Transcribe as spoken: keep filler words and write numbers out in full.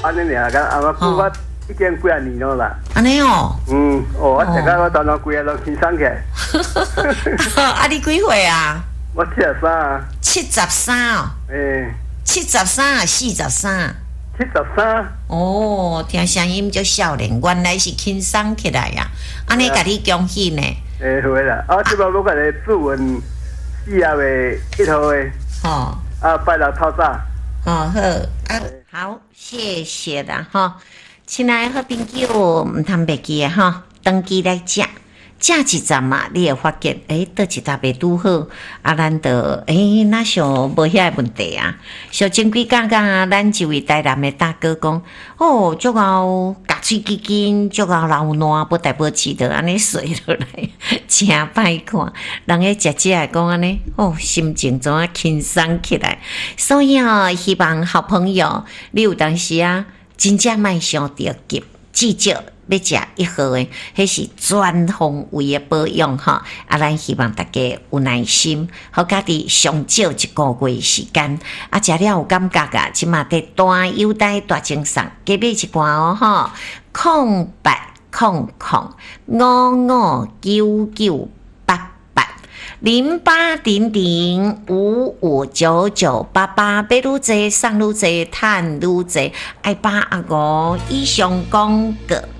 安尼尔，敢啊我久我已经几啊年了啦。 安尼哦。 嗯，哦，我大概我当当规个拢轻松起。 啊，你几岁啊？ 我七十三啊。 七十三哦。 诶。 七十三啊，四十三。 七十三。 哦，听声音就少年，原来是轻松起来呀！安尼，甲你恭喜呢。 诶，好啦，啊，即摆我甲你祝愿四月一号诶。 哦。 啊，拜六透早。 哦，好啊，好，谢谢啦哈，亲爱好朋友，唔通袂记啊哈，登记来食。食一站嘛，你会发现，诶，倒一搭袂拄好，啊，咱就诶，那想无遐问题啊。小前几工啊，咱一位台南的大哥讲，哦，足够夹喙肌筋，足够流烂，不代保持的安尼睡落来，真歹看。人个食食来讲安尼，哦，心情总啊轻松起来。所以哦，希望好朋友，你有当时啊，真正莫伤着急，至少。要食一号的，迄是全方位的保养哈。啊，咱希望大家有耐心，好家己上少一个月时间。啊，食了有感觉啊，即马得大优待大精神，给你一罐哦哈。空八空空五五九九八八零八零零五五九九八八，买愈济送愈济，趁愈济，爱八阿五以上广告。